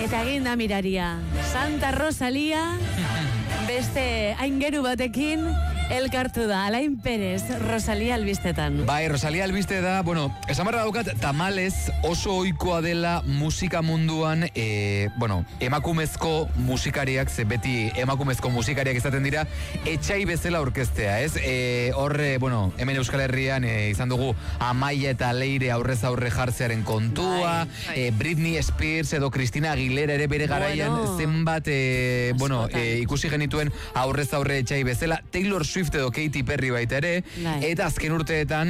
Eta egin da miraria. Santa Rosalia, beste aingeru batekin, elkartu da. Alain Perez, Rosalia albistetan. Bai, Rosalia albiste da, bueno, esan barra daukat, tamalez oso ohikoa dela musika munduan, emakumezko musikariak, ze beti emakumezko musikariak izaten dira, etxai bezala orkestea, ez? Hemen Euskal Herrian izan dugu Amaia eta Leire aurrez aurre jartzearen kontua, Britney Spears edo Christina Aguilera ere bere garaian zenbat, ikusi genituen aurrez aurre etxai bezala, Taylor Swift edo Katy Perry baita ere, eta azken urteetan,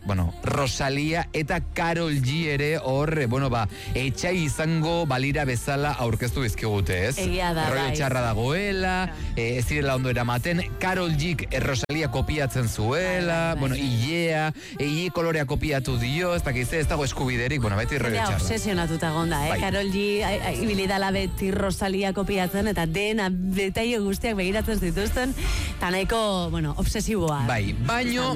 Rosalia eta Karol G ere hor, etxai izango balira bezala aurkeztu bizkigute, ez? Egia da, Rollo txarra dagoela, ez direla ondo eramaten, Karol G Rosalia kopiatzen zuela, Ilea kolorea kopiatu dio, ez dago eskubiderik, beti rollo txarra. Obsesionatuta gonda, Karol G ibilidala beti Rosalia kopiatzen, eta dena detaile guztiak begiratzen zituzten, eta nahiko, obsesiboa. Bai, baino,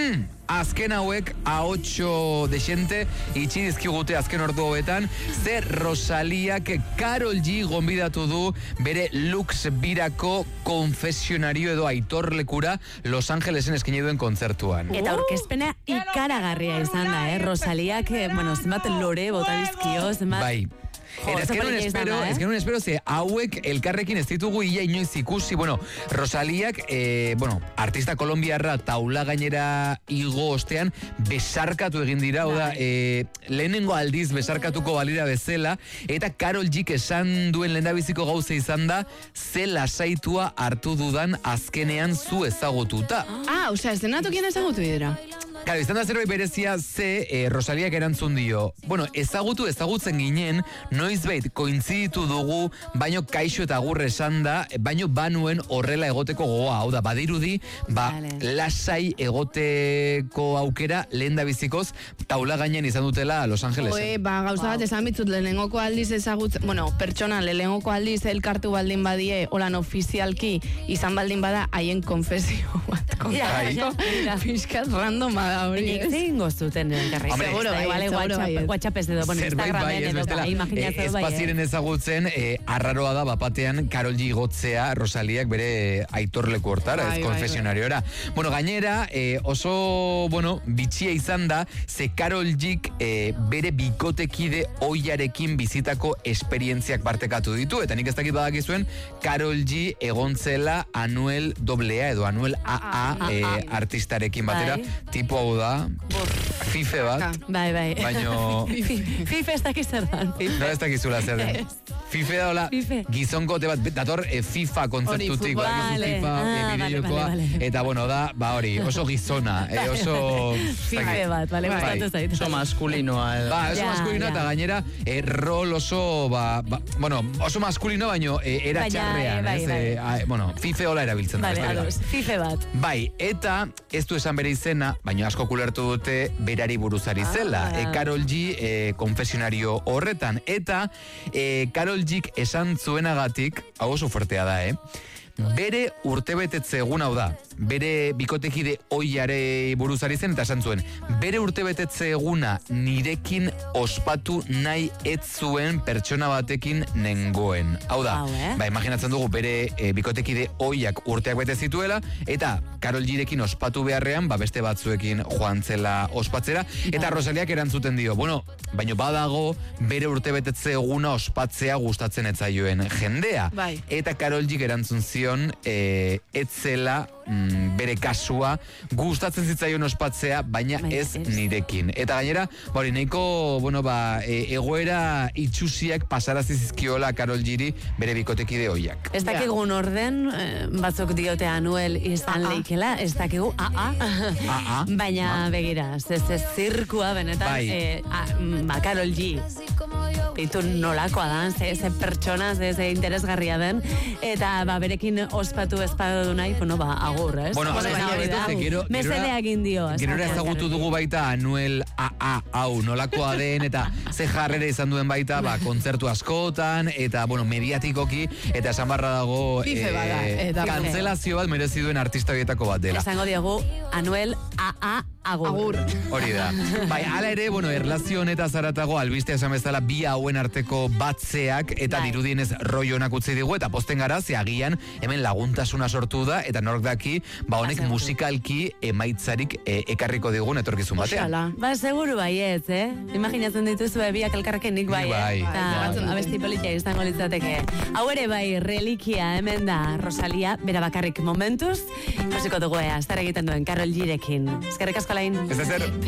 azken hauek A8 desente itxi dizkigute azken ordu hauetan, ze Rosaliak Karol G gonbidatu du bere Lux birako konfesionario edo aitorlekura Los Angelesen eskaini duen kontzertuan. Eta aurkezpena ikaragarria izan da, Rosaliak, zenbat lore bota dizkio, zenbat... Bai. Ez genuen espero, ze hauek elkarrekin ez ditugu ia inoiz ikusi, Rosaliak, artista kolombiarra taula gainera igo ostean besarkatu egin dira, lehenengo aldiz besarkatuko balira bezala, eta Karol G esan duen lehendabiziko gauza izan da, ze lasaitua hartu dudan azkenean zu ezagututa. Ez denatokien ezagutu dira. Claro, izan da zerbait berezia Rosaliak erantzun dio. Ezagutzen ginen, noizbait kointziditu dugu, baino kaixo eta agur esan da, baino banuen horrela egoteko gogoa. Hau da, badirudi, lasai egoteko aukera lehen da bizikoz, taula gainen izan dutela Los Angelesen. Gauza bat esan bitzut, lehenengoko aldiz ezagutzen, pertsona, lehenengoko aldiz elkartu baldin badie, holan ofizialki, izan baldin bada, haien konfesio bat. Fiskat randoma da hori. Egin goztuten enkarri. Seguro, WhatsApp ez edo, Instagramen edo, imaginatzen bai. Espaziren ezagutzen, arraroa da bapatean Karol G gotzea Rosaliak bere aitorleku hortara, ez konfesionariora. Gainera, oso, bitxia izan da, ze Karol G bere bikotekide oiarekin bizitako esperientziak partekatu ditu, eta nik ez dakit badakizuen, Karol G egontzela Anuel AA edo Anuel AA artistarekin batera, tipo hau da, Fife bat. Bai. Baino... Fife ez dakiz zer da. No ez dakizula zer da. Fife da hola, gizonkote bat, dator FIFA kontzertutik, bideojokoa, eta da, hori, oso gizona, oso... Fife bat, gustatu zait. Oso maskulinoa. Oso maskulinoa, eta gainera, rol oso, oso maskulinoa, baino, era txarrean, Fife hola erabiltzen da. Fife bat. Bai, eta ez du esan bere izena, baina asko kulertu dute berari buruzari zela. Karol G konfesionario horretan. Eta Karol G esan zuenagatik, hau oso fuertea da, bere urtebetetze egun hau da, bere bikotekide oiare buruzari zen, eta esan zuen, bere urtebetetze eguna nirekin ospatu nahi ez zuen pertsona batekin nengoen. Hau da, imaginatzen dugu bere bikotekide oiak urteak bete zituela, eta Karol Girekin ospatu beharrean, beste batzuekin joan zela ospatzera, eta Rosaliak erantzuten dio, baina badago bere urtebetetze eguna ospatzea gustatzen etzaioen jendea. Eta Karol G erantzun zion, etzela bere kasua gustatzen zitzaion ospatzea, baina ez nirekin. Eta gainera, nahiko, egoera itxusiak pasarazi zizkiola Karol Giri bere bikotekide oiak. Ez dakigun orden, batzuk diote Anuel izan leikela, ez dakigu baina begira, ez zirkua benetan, Karol G ditu nolakoa da, ze pertsona, ze interesgarria den, eta berekin ospatu ezpadu nahi, agur, ez? Mesedea egin dio. Gerora ezagutu dugu baita Anuel AA hau nolakoa den, eta ze jarrera izan duen baita, kontzertu askotan, eta, mediatikoki, eta esan barra dago, kantzelazio bat merezi duen artista bietako bat dela. Esango diogu, Anuel agur. Hori da. Bai, ala ere, bueno, erlazio honetaz haratago albistea esan bezala bi hauen arteko batzeak eta dirudienez roi honak utzi digu eta posten gara, ze agian hemen laguntasuna sortu da eta nork daki, honek musikalki emaitzarik ekarriko digun etorkizun batean. Ba, seguru baiez, Imaginatzen dituzu biak elkarrekin nik bai, abesti politia izango litzateke. Hau ere bai, relikia hemen da Rosalia, bera bakarrik momentuz, hasiko dugu zer egiten duen Karol G-rekin. Eskerrik asko lain. Ez ezer.